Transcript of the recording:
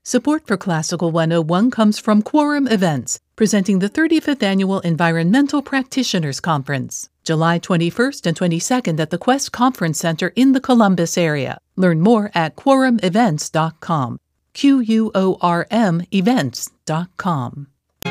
Support for Classical 101 comes from Quorum Events, presenting the 35th Annual Environmental Practitioners Conference, July 21st and 22nd at the Quest Conference Center in the Columbus area. Learn more at quorumevents.com. QUORM events.com.